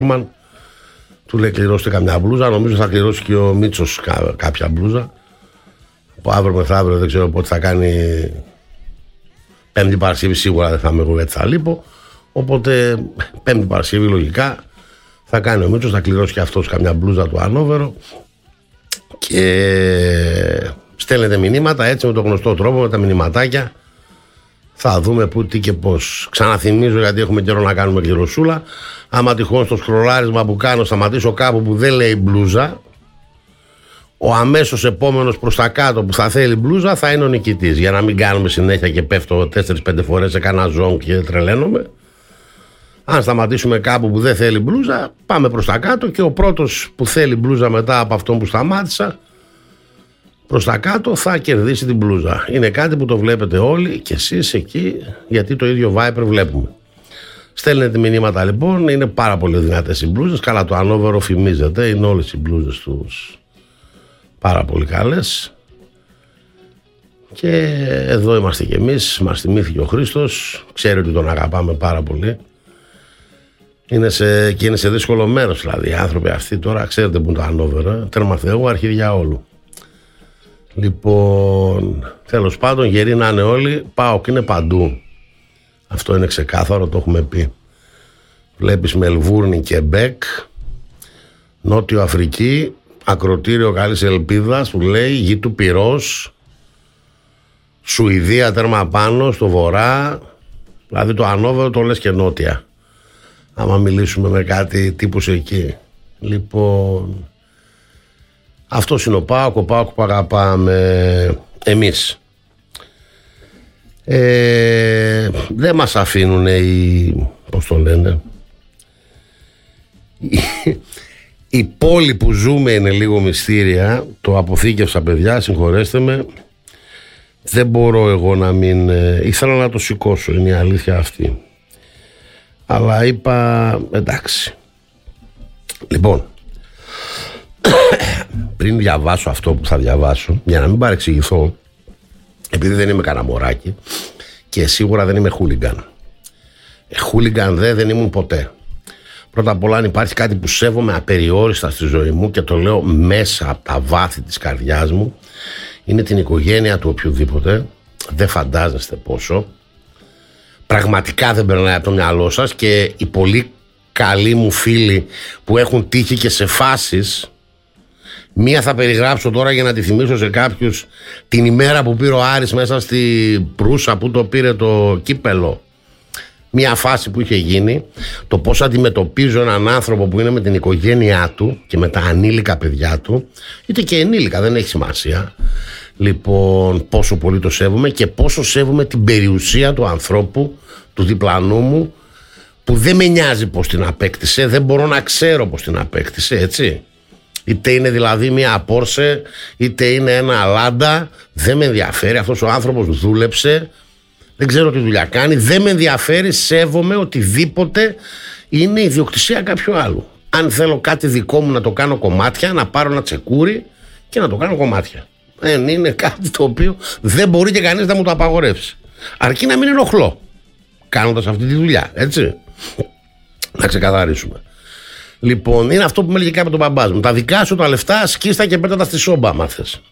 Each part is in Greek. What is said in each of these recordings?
του λέει κληρώστε καμιά μπλούζα. Νομίζω θα κληρώσει και ο Μίτσος κάποια μπλούζα. Από αύριο μεθαύριο δεν ξέρω πότε θα κάνει. Πέμπτη Παρασκευή σίγουρα δεν θα είμαι εγώ γιατί θα λείπω. Οπότε Πέμπτη Παρασκευή λογικά θα κάνει ο Μίτσος, θα κληρώσει και αυτός καμιά μπλούζα του Ανόβερο. Και στέλνετε μηνύματα έτσι με τον γνωστό τρόπο, με τα μηνυματάκια. Θα δούμε πού, τι και πώς. Ξαναθυμίζω γιατί έχουμε καιρό να κάνουμε κληροσούλα. Άμα τυχόν στο σκρολάρισμα που κάνω σταματήσω κάπου που δεν λέει μπλούζα, ο αμέσως επόμενος προς τα κάτω που θα θέλει μπλούζα θα είναι ο νικητής. Για να μην κάνουμε συνέχεια και πέφτω 4-5 φορές σε κανένα ζώο και τρελαίνομαι. Αν σταματήσουμε κάπου που δεν θέλει μπλούζα, πάμε προς τα κάτω και ο πρώτος που θέλει μπλούζα μετά από αυτόν που σταμάτησα προς τα κάτω θα κερδίσει την μπλούζα. Είναι κάτι που το βλέπετε όλοι και εσείς εκεί, γιατί το ίδιο Viper βλέπουμε. Στέλνετε μηνύματα λοιπόν, είναι πάρα πολύ δυνατές οι μπλούζες. Καλά, το Ανόβερο φημίζεται, είναι όλες οι μπλούζες τους πάρα πολύ καλές. Και εδώ είμαστε κι εμείς, μας θυμήθηκε ο Χρήστος, ξέρει ότι τον αγαπάμε πάρα πολύ. Είναι σε δύσκολο μέρος δηλαδή. Οι άνθρωποι αυτοί τώρα ξέρετε που είναι το Ανόβερο, τέρμα Θεού, αρχίδια όλου. Λοιπόν, τέλος πάντων, γεροί να είναι όλοι, ΠΑΟΚ είναι παντού. Αυτό είναι ξεκάθαρο, το έχουμε πει. Βλέπεις Μελβούρνη και Μπεκ, Νότιο Αφρική, ακροτήριο καλής ελπίδας που λέει γη του πυρός, Σουηδία τέρμα πάνω στο βορρά, δηλαδή το Ανόβερο το λες και νότια. Άμα μιλήσουμε με κάτι τύπους εκεί. Λοιπόν, αυτός είναι ο ΠΑΟΚ που αγαπάμε εμείς. Δεν μας αφήνουν πώς το λένε, η πόλη που ζούμε είναι λίγο μυστήρια. Το αποθήκευσα παιδιά, συγχωρέστε με. Δεν μπορώ εγώ να μην ήθελα να το σηκώσω, είναι η αλήθεια αυτή. Αλλά είπα εντάξει. Λοιπόν, πριν διαβάσω αυτό που θα διαβάσω, για να μην παρεξηγηθώ, επειδή δεν είμαι κανένα μωράκι και σίγουρα δεν είμαι χούλιγκαν. Χούλιγκαν δεν ήμουν ποτέ. Πρώτα απ' όλα, αν υπάρχει κάτι που σέβομαι απεριόριστα στη ζωή μου και το λέω μέσα από τα βάθη της καρδιάς μου, είναι την οικογένεια του οποιοδήποτε. Δεν φαντάζεστε πόσο. Πραγματικά δεν περνάει από το μυαλό σας, και οι πολύ καλοί μου φίλοι που έχουν τύχει και σε φάσεις. Μία θα περιγράψω τώρα για να τη θυμίσω σε κάποιους. Την ημέρα που πήρε ο Άρης μέσα στη Προύσα, που το πήρε το κύπελο, μία φάση που είχε γίνει, το πώς αντιμετωπίζω έναν άνθρωπο που είναι με την οικογένειά του και με τα ανήλικα παιδιά του, είτε και ενήλικα, δεν έχει σημασία. Λοιπόν, πόσο πολύ το σέβομαι και πόσο σέβομαι την περιουσία του ανθρώπου, του διπλανού μου, που δεν με νοιάζει πως την απέκτησε, δεν μπορώ να ξέρω πως την απέκτησε, έτσι. Είτε είναι δηλαδή μια Πόρσε, είτε είναι ένα Λάντα, δεν με ενδιαφέρει. Αυτός ο άνθρωπος δούλεψε, δεν ξέρω τι δουλειά κάνει, δεν με ενδιαφέρει, σέβομαι οτιδήποτε είναι ιδιοκτησία κάποιου άλλου. Αν θέλω κάτι δικό μου να το κάνω κομμάτια, να πάρω ένα τσεκούρι και να το κάνω κομμάτια. Είναι κάτι το οποίο δεν μπορεί και κανείς να μου το απαγορεύσει. Αρκεί να μην ενοχλώ κάνοντας αυτή τη δουλειά, έτσι. Να ξεκαθαρίσουμε. Λοιπόν, είναι αυτό που με έλεγε κάποτε τον μπαμπάς μου. Τα δικά σου τα λεφτά σκίστα και πέτα τα στη σόμπα, άμα θες.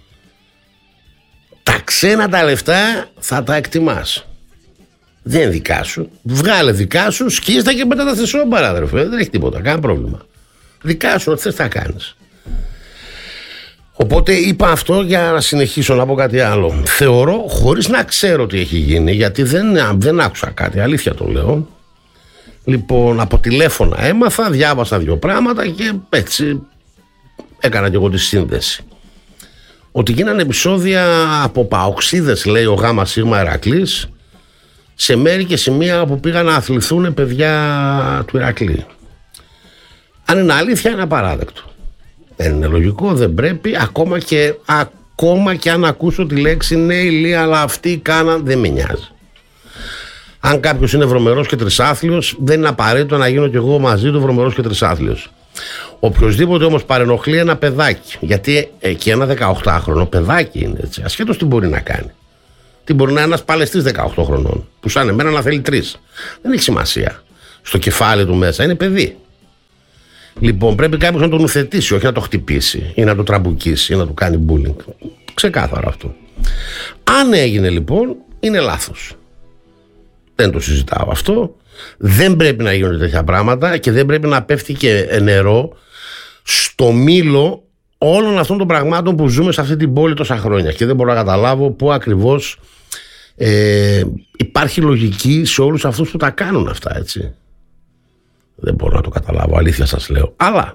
Τα ξένα τα λεφτά θα τα εκτιμάς. Δεν είναι δικά σου. Βγάλε δικά σου, σκίστα και πέτα τα στη σόμπα, αδερφέ. Δεν έχει τίποτα, κανένα πρόβλημα. Δικά σου, ό,τι θες θα κάνεις. Οπότε είπα αυτό για να συνεχίσω να πω κάτι άλλο. Θεωρώ, χωρίς να ξέρω τι έχει γίνει, γιατί δεν άκουσα κάτι, αλήθεια το λέω. Λοιπόν, από τηλέφωνα έμαθα, διάβασα 2 πράγματα και έτσι έκανα και εγώ τη σύνδεση. Ότι γίνανε επεισόδια από παοξίδες, λέει ο Γάμα Σίγμα Ηρακλής, σε μέρη και σημεία που πήγαν να αθληθούν παιδιά του Ηρακλή. Αν είναι αλήθεια, είναι απαράδεκτο. Δεν είναι λογικό, δεν πρέπει, ακόμα και αν ακούσω τη λέξη ναι Ηλία, αλλά αυτοί κάναν, δεν με νοιάζει. Αν κάποιος είναι βρωμερός και τρισάθλιος, δεν είναι απαραίτητο να γίνω κι εγώ μαζί του βρωμερός και τρισάθλιος. Οποιοςδήποτε όμως παρενοχλεί ένα παιδάκι, γιατί και ένα 18χρονο παιδάκι είναι έτσι, ασχέτως τι μπορεί να κάνει. Τι μπορεί να είναι ένας παλαιστής 18 χρονών, που σαν εμένα να θέλει 3. Δεν έχει σημασία. Στο κεφάλι του μέσα είναι παιδί. Λοιπόν, πρέπει κάποιος να τον ουθετήσει, όχι να το χτυπήσει ή να το τραμπουκίσει ή να του κάνει bullying. Ξεκάθαρο αυτό. Αν έγινε λοιπόν, είναι λάθος. Δεν το συζητάω αυτό. Δεν πρέπει να γίνονται τέτοια πράγματα και δεν πρέπει να πέφτει και νερό στο μήλο όλων αυτών των πραγμάτων που ζούμε σε αυτή την πόλη τόσα χρόνια. Και δεν μπορώ να καταλάβω πού ακριβώς υπάρχει λογική σε όλους αυτούς που τα κάνουν αυτά, έτσι. Δεν μπορώ να το καταλάβω, αλήθεια σας λέω. Αλλά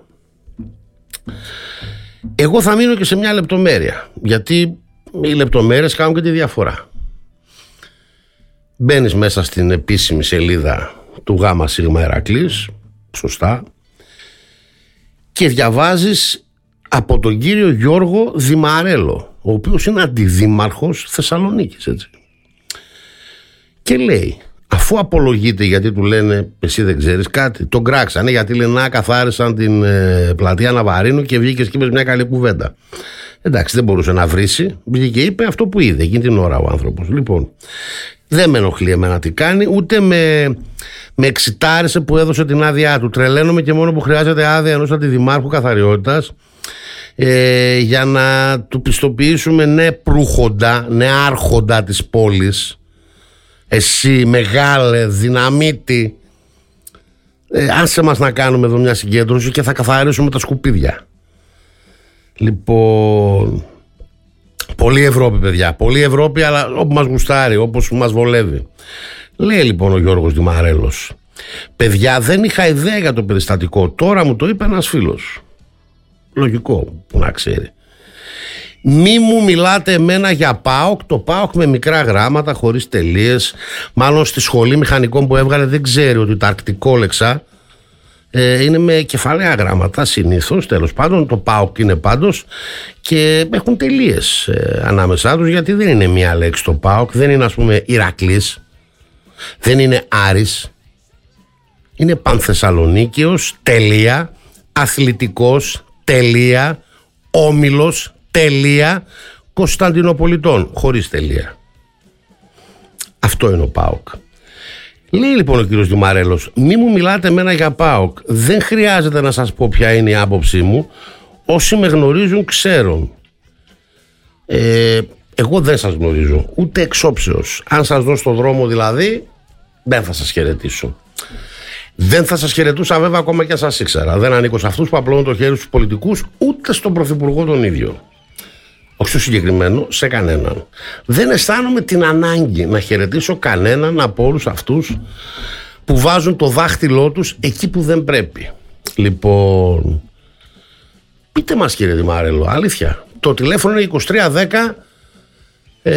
εγώ θα μείνω και σε μια λεπτομέρεια, γιατί οι λεπτομέρειες κάνουν και τη διαφορά. Μπαίνεις μέσα στην επίσημη σελίδα του ΓΣ Ηρακλής, σωστά, και διαβάζεις από τον κύριο Γιώργο Δημαρέλο, ο οποίος είναι αντιδήμαρχος Θεσσαλονίκης, έτσι. Και λέει, αφού απολογείται γιατί του λένε εσύ δεν ξέρεις κάτι, τον κράξανε γιατί λένε να καθάρισαν την πλατεία Ναβαρίνου και βγήκε και είπες μια καλή κουβέντα. Εντάξει, δεν μπορούσε να βρίσει, βγήκε και είπε αυτό που είδε εκείνη την ώρα ο άνθρωπος. Λοιπόν, δεν με ενοχλεί εμένα τι κάνει, ούτε με εξητάρισε που έδωσε την άδειά του. Τρελαίνομαι και μόνο που χρειάζεται άδεια ενός αντιδημάρχου καθαριότητας για να του πιστοποιήσουμε ναι άρχοντα της πόλης. Εσύ μεγάλε δυναμίτη, άσε μας να κάνουμε εδώ μια συγκέντρωση και θα καθαρίσουμε τα σκουπίδια. Λοιπόν, πολύ Ευρώπη παιδιά, πολύ Ευρώπη, αλλά όπου μας γουστάρει, όπως μας βολεύει. Λέει λοιπόν ο Γιώργος Δημαρέλος, παιδιά δεν είχα ιδέα για το περιστατικό, τώρα μου το είπε ένας φίλος. Λογικό που να ξέρει. Μη μου μιλάτε εμένα για ΠΑΟΚ, το ΠΑΟΚ με μικρά γράμματα, χωρίς τελείες. Μάλλον στη σχολή μηχανικών που έβγαλε δεν ξέρει ότι τα αρκτικόλεξα είναι με κεφαλαία γράμματα συνήθως. Τέλος πάντων το ΠΑΟΚ είναι πάντως και έχουν τελείες ανάμεσά τους, γιατί δεν είναι μία λέξη το ΠΑΟΚ. Δεν είναι ας πούμε Ηρακλής, δεν είναι Άρης, είναι Πανθεσσαλονίκιος, τελεία, Αθλητικός, τελεία, Όμιλος, τελεία, Κωνσταντινοπολιτών, χωρίς τελεία. Αυτό είναι ο ΠΑΟΚ. Λέει λοιπόν ο κύριος Δημαρέλος, μη μου μιλάτε εμένα για ΠΑΟΚ, δεν χρειάζεται να σας πω ποια είναι η άποψή μου, όσοι με γνωρίζουν ξέρουν. Εγώ δεν σας γνωρίζω, ούτε εξόψεως. Αν σας δω στον δρόμο δηλαδή, δεν θα σας χαιρετήσω. Δεν θα σας χαιρετούσα βέβαια ακόμα και αν σας ήξερα. Δεν ανήκω σε αυτούς που απλώνουν το χέρι στους πολιτικούς, ούτε στον Πρωθυπουργό τον ίδιο. Όχι στο συγκεκριμένο, σε κανέναν. Δεν αισθάνομαι την ανάγκη να χαιρετήσω κανέναν από όλους αυτούς που βάζουν το δάχτυλό τους εκεί που δεν πρέπει. Λοιπόν, πείτε μας κύριε Δημαρέλο, αλήθεια. Το τηλέφωνο είναι 2310 231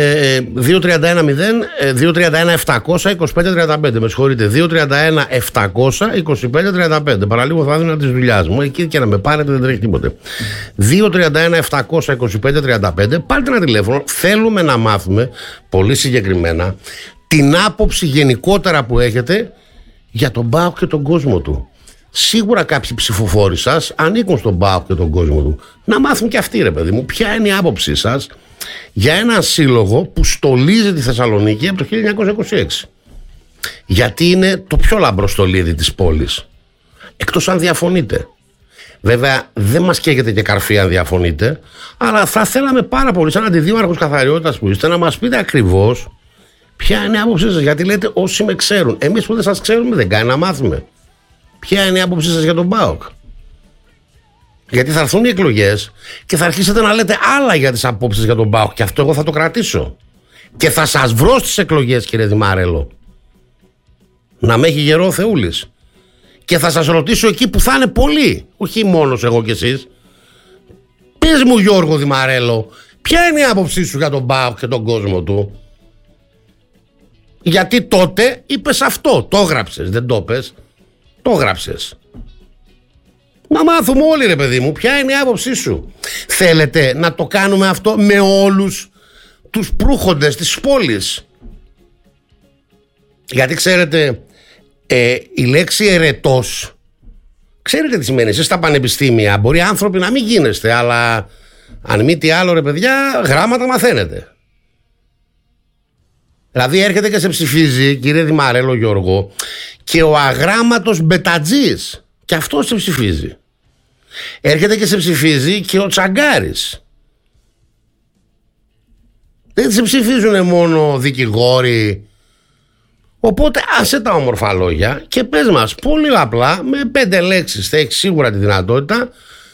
700 2535. Με συγχωρείτε, 231 700 2535. Παραλίγο θα έδινα της δουλειάς μου. Εκεί και να με πάρετε δεν τρέχει τίποτε. 231 700 2535. Πάρτε ένα τηλέφωνο. Θέλουμε να μάθουμε πολύ συγκεκριμένα την άποψη γενικότερα που έχετε για τον ΠΑΟΚ και τον κόσμο του. Σίγουρα κάποιοι ψηφοφόροι σας ανήκουν στον ΠΑΟΚ και τον κόσμο του. Να μάθουν και αυτοί ρε παιδί μου ποια είναι η άποψή σας για έναν σύλλογο που στολίζει τη Θεσσαλονίκη από το 1926. Γιατί είναι το πιο λαμπρό στολίδι της πόλης. Εκτός αν διαφωνείτε. Βέβαια δεν μας καίγεται και καρφί αν διαφωνείτε, αλλά θα θέλαμε πάρα πολύ σαν αντιδήμαρχος καθαριότητας που είστε να μας πείτε ακριβώς ποια είναι η άποψή σας. Γιατί λέτε όσοι με ξέρουν. Εμείς που δεν σας ξέρουμε δεν κάνει να μάθουμε. Ποια είναι η άποψή σας για τον ΠΑΟΚ. Γιατί θα έρθουν οι εκλογές και θα αρχίσετε να λέτε άλλα για τις απόψεις για τον ΠΑΟΚ. Και αυτό εγώ θα το κρατήσω. Και θα σας βρω στις εκλογές κύριε Δημαρέλο. Να με έχει γερό ο Θεούλης. Και θα σας ρωτήσω εκεί που θα είναι πολλοί. Όχι μόνος εγώ κι εσείς. Πες μου Γιώργο Δημαρέλο, ποια είναι η άποψή σου για τον ΠΑΟΚ και τον κόσμο του. Γιατί τότε είπες αυτό. Το έγραψες, δεν το πες. Το έγραψες. Να μάθουμε όλοι ρε παιδί μου ποια είναι η άποψή σου. Θέλετε να το κάνουμε αυτό με όλους τους προύχοντες της πόλης. Γιατί ξέρετε η λέξη ερετός, ξέρετε τι σημαίνει. Εσείς στα πανεπιστήμια μπορεί άνθρωποι να μην γίνεστε, αλλά αν μη τι άλλο ρε παιδιά, γράμματα μαθαίνετε. Δηλαδή έρχεται και σε ψηφίζει κύριε Δημαρέλο Γιώργο και ο αγράμματος μπετατζής, και αυτός σε ψηφίζει. Έρχεται και σε ψηφίζει και ο Τσαγκάρης. Δεν σε ψηφίζουν μόνο δικηγόροι. Οπότε άσε τα όμορφα λόγια και πες μας πολύ απλά, με 5 λέξεις θα έχεις σίγουρα τη δυνατότητα.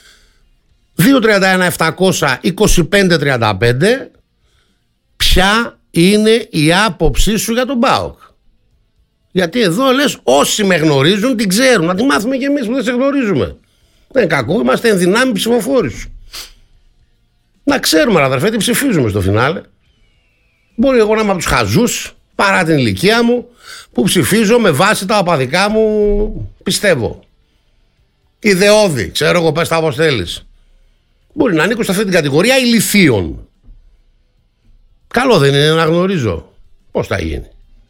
2-31-700-25-35. Ποια είναι η άποψή σου για τον ΠΑΟΚ? Γιατί εδώ λες όσοι με γνωρίζουν την ξέρουν. Να τη μάθουμε κι εμείς που δεν σε γνωρίζουμε. Δεν είναι κακό, είμαστε εν δυνάμει ψηφοφόροι σου. Να ξέρουμε, αδερφέ, τι ψηφίζουμε στο φινάλε. Μπορεί εγώ να είμαι από τους χαζούς, παρά την ηλικία μου, που ψηφίζω με βάση τα οπαδικά μου, πιστεύω. Ιδεώδη, ξέρω εγώ, πες τα όπως θέλεις. Μπορεί να ανήκω σε αυτή την κατηγορία ηλιθίων. Καλό δεν είναι να γνωρίζω? Πώς θα γίνει?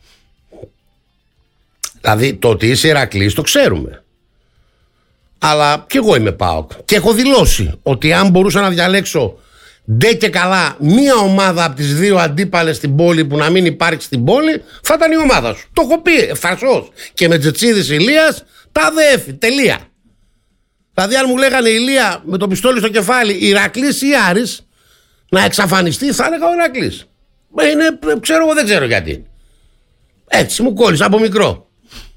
Δηλαδή το ότι είσαι Ηρακλής το ξέρουμε. Αλλά κι εγώ είμαι ΠΑΟΚ και έχω δηλώσει ότι αν μπορούσα να διαλέξω ντε και καλά μία ομάδα από τις 2 αντίπαλες στην πόλη που να μην υπάρχει στην πόλη, θα ήταν η ομάδα σου. Το έχω πει ευθαρσώς. Και με Τζετσίδης Ηλίας τα αδέφη, τελεία. Δηλαδή αν μου λέγανε Ηλία με το πιστόλι στο κεφάλι Ηρακλής ή Άρης να εξαφανιστεί, θα έλεγα ο Ηρακλής. Ξέρω εγώ, δεν ξέρω γιατί. Έτσι μου κόλλησε από μικρό.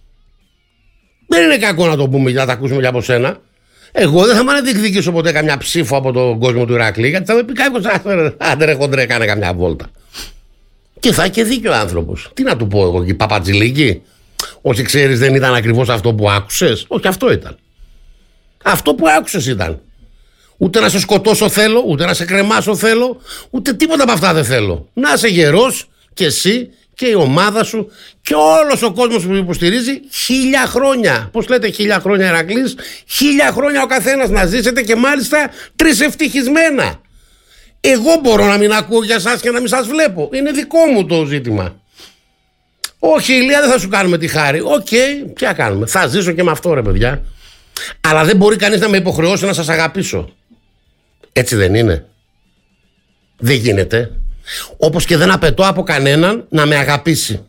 Δεν είναι κακό να το πούμε, να τα ακούσουμε και από σένα. Εγώ δεν θα μ' διεκδικήσω ποτέ καμιά ψήφο από τον κόσμο του Ηρακλή, γιατί θα με πει κάποιος άντε χοντρέ, κάνε καμιά βόλτα. Και θα έχει δίκιο ο άνθρωπος. Τι να του πω εγώ, και παπατζηλίκη? Όσοι ξέρεις δεν ήταν ακριβώς αυτό που άκουσες? Όχι, αυτό ήταν. Αυτό που άκουσες ήταν. Ούτε να σε σκοτώσω θέλω, ούτε να σε κρεμάσω θέλω, ούτε τίποτα από αυτά δεν θέλω. Να είσαι γερός και εσύ και η ομάδα σου και όλος ο κόσμος που υποστηρίζει 1000 χρόνια. Πώς λέτε 1000 χρόνια Ηρακλής? 1000 χρόνια ο καθένας να ζήσετε και μάλιστα 3 ευτυχισμένα. Εγώ μπορώ να μην ακούω για σας και να μην σας βλέπω. Είναι δικό μου το ζήτημα. Όχι Ηλία, δεν θα σου κάνουμε τη χάρη. Οκ, ποια κάνουμε? Θα ζήσω και με αυτό ρε παιδιά. Αλλά δεν μπορεί κανείς να με υποχρεώσει να σας αγαπήσω. Έτσι δεν είναι? Δεν γίνεται. Όπως και δεν απαιτώ από κανέναν να με αγαπήσει.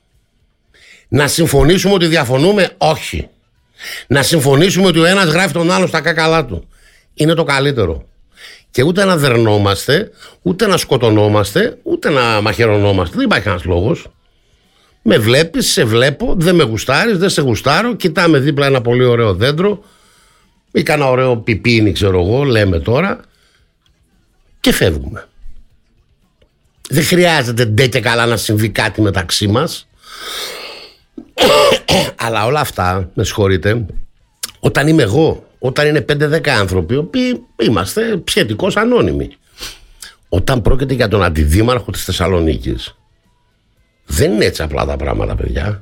Να συμφωνήσουμε ότι διαφωνούμε? Όχι. Να συμφωνήσουμε ότι ο ένας γράφει τον άλλον στα κακαλά του. Είναι το καλύτερο. Και ούτε να δερνόμαστε, ούτε να σκοτωνόμαστε, ούτε να μαχαιρωνόμαστε. Δεν υπάρχει κανένας λόγος. Με βλέπεις, σε βλέπω, δεν με γουστάρεις, δεν σε γουστάρω. Κοιτάμε δίπλα ένα πολύ ωραίο δέντρο ή κανένα ωραίο πιπίνι, ξέρω εγώ, λέμε τώρα, και φεύγουμε. Δεν χρειάζεται ντε και καλά να συμβεί κάτι μεταξύ μας. Αλλά όλα αυτά, με συγχωρείτε, όταν είμαι εγώ, όταν είναι 5-10 άνθρωποι, οι οποίοι είμαστε σχετικώς ανώνυμοι, όταν πρόκειται για τον αντιδήμαρχο της Θεσσαλονίκης, δεν είναι έτσι απλά τα πράγματα, παιδιά.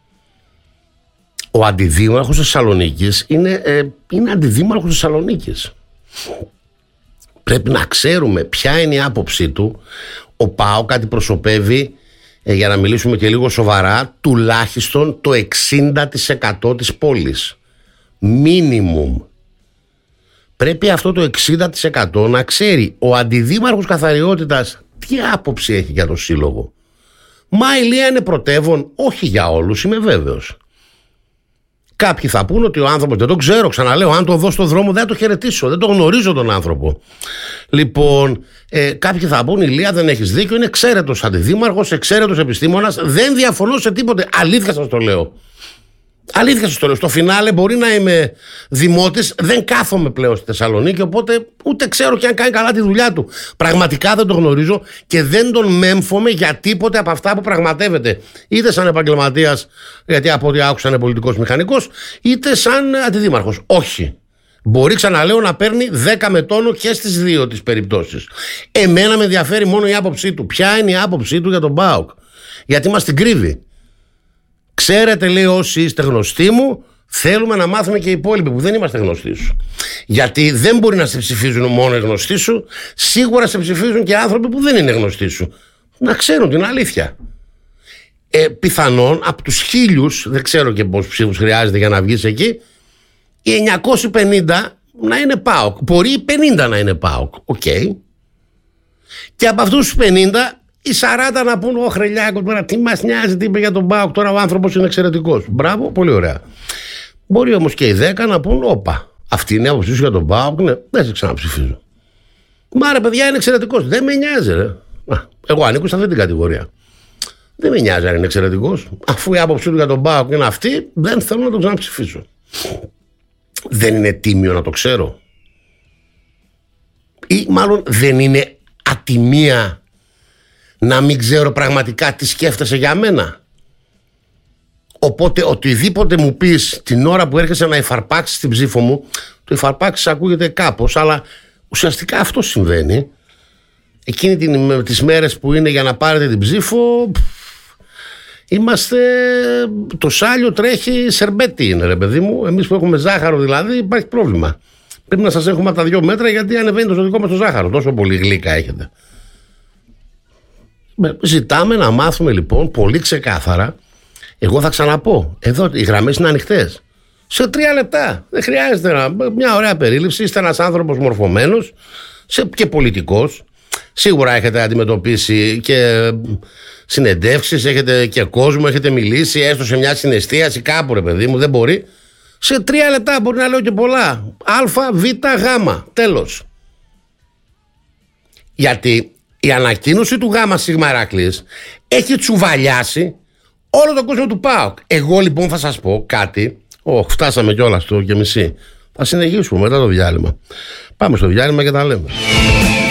Ο αντιδήμαρχος της Θεσσαλονίκης είναι αντιδήμαρχος της Θεσσαλονίκης. Πρέπει να ξέρουμε ποια είναι η άποψή του. Ο ΠΑΟΚ αντιπροσωπεύει, για να μιλήσουμε και λίγο σοβαρά, τουλάχιστον το 60% της πόλης. Μίνιμουμ. Πρέπει αυτό το 60% να ξέρει ο αντιδήμαρχος καθαριότητας τι άποψη έχει για το σύλλογο. Μα η Ηλία είναι πρωτεύον? Όχι για όλους, είμαι βέβαιος. Κάποιοι θα πούν ότι ο άνθρωπος, δεν τον ξέρω, ξαναλέω, αν το δω στον δρόμο δεν θα το χαιρετήσω, δεν το γνωρίζω τον άνθρωπο. Λοιπόν, κάποιοι θα πούν Ηλία δεν έχεις δίκιο, είναι εξαίρετος αντιδήμαρχος, εξαίρετος επιστήμονας, δεν διαφωνώ σε τίποτε, αλήθεια σας το λέω. Αλήθεια σας το λέω. Στο φινάλε μπορεί να είμαι δημότης, δεν κάθομαι πλέον στη Θεσσαλονίκη, οπότε ούτε ξέρω και αν κάνει καλά τη δουλειά του. Πραγματικά δεν το γνωρίζω και δεν τον μέμφομαι για τίποτε από αυτά που πραγματεύεται. Είτε σαν επαγγελματίας, γιατί από ό,τι άκουσα είναι πολιτικός μηχανικός, είτε σαν αντιδήμαρχος. Όχι. Μπορεί, ξαναλέω, να παίρνει 10 με τόνο και στις 2 τις περιπτώσεις. Εμένα με ενδιαφέρει μόνο η άποψή του. Ποια είναι η άποψή του για τον ΠΑΟΚ? Γιατί μας την κρύβει. Ξέρετε, λέει, όσοι είστε γνωστοί μου, θέλουμε να μάθουμε και οι υπόλοιποι που δεν είμαστε γνωστοί σου. Γιατί δεν μπορεί να σε ψηφίζουν μόνο οι γνωστοί σου, σίγουρα σε ψηφίζουν και άνθρωποι που δεν είναι γνωστοί σου. Να ξέρουν την αλήθεια. Πιθανόν από τους 1000, δεν ξέρω και πόσους ψήφους χρειάζεται για να βγεις εκεί, οι 950 να είναι ΠΑΟΚ. Μπορεί οι 50 να είναι ΠΑΟΚ. Οκ. Και από αυτούς τους 50. Οι 40 να πούν: Ω Χρελιάκο, τώρα τι μας νοιάζει, τι είπε για τον ΠΑΟΚ, τώρα ο άνθρωπος είναι εξαιρετικός. Μπράβο, πολύ ωραία. Μπορεί όμως και οι 10 να πούν: Όπα, Αυτή είναι η άποψή σου για τον ΠΑΟΚ? Ναι, δεν σε ξαναψηφίζω. Μα ρε παιδιά, είναι εξαιρετικός. Δεν με νοιάζει, ρε. Εγώ ανήκω σε αυτή την κατηγορία. Δεν με νοιάζει αν είναι εξαιρετικός. Αφού η άποψή του για τον ΠΑΟΚ είναι αυτή, δεν θέλω να τον ξαναψηφίσω. Δεν είναι τίμιο να το ξέρω? Ή μάλλον δεν είναι ατιμία να μην ξέρω πραγματικά τι σκέφτεσαι για μένα? Οπότε οτιδήποτε μου πεις την ώρα που έρχεσαι να υφαρπάξεις την ψήφο μου, το υφαρπάξεις ακούγεται κάπως, αλλά ουσιαστικά αυτό συμβαίνει. Εκείνη τις μέρες που είναι για να πάρετε την ψήφο, είμαστε, το σάλιο τρέχει σερμπέτι είναι, ρε παιδί μου. Εμείς που έχουμε ζάχαρο δηλαδή υπάρχει πρόβλημα. Πρέπει να σας έχουμε από τα 2 μέτρα, γιατί ανεβαίνει το δικό μας το ζάχαρο. Τόσο πολύ γλύκα έχετε. Ζητάμε να μάθουμε λοιπόν πολύ ξεκάθαρα. Εγώ θα ξαναπώ, εδώ οι γραμμές είναι ανοιχτές. Σε 3 λεπτά. Δεν χρειάζεται μια ωραία περίληψη. Είστε ένας άνθρωπος μορφωμένος και πολιτικός. Σίγουρα έχετε αντιμετωπίσει και συνεντεύξεις, έχετε και κόσμο, έχετε μιλήσει, έστω σε μια συναισθίαση κάπου, ρε παιδί μου, δεν μπορεί. Σε 3 λεπτά μπορεί να λέω και πολλά. Α, Β, Γ. Τέλος. Γιατί η ανακοίνωση του Γ Σίγμα Ηράκλειες έχει τσουβαλιάσει όλο τον κόσμο του ΠΑΟΚ. Εγώ λοιπόν θα σας πω κάτι. Φτάσαμε κιόλας το και μισή. Θα συνεχίσουμε μετά το διάλειμμα. Πάμε στο διάλειμμα και τα λέμε.